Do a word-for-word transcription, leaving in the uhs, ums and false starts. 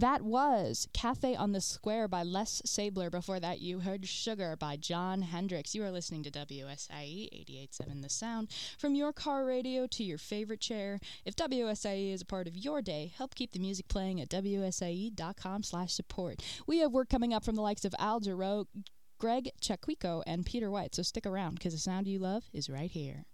That was Cafe on the Square by Les Sabler. Before that, you heard Sugar by John Hendricks. You are listening to W S I E eighty-eight point seven The Sound. From your car radio to your favorite chair, if W S I E is a part of your day, help keep the music playing at W S I E dot com slash support. We have work coming up from the likes of Al Jarreau, Greg Chaquico, and Peter White, so stick around because the sound you love is right here.